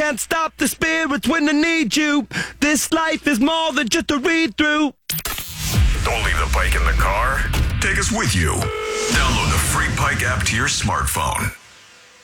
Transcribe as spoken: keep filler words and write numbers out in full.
can't stop the spirits when they need you. This life is more than just a read-through. Don't leave the bike in the car. Take us with you. Download the free Pike app to your smartphone.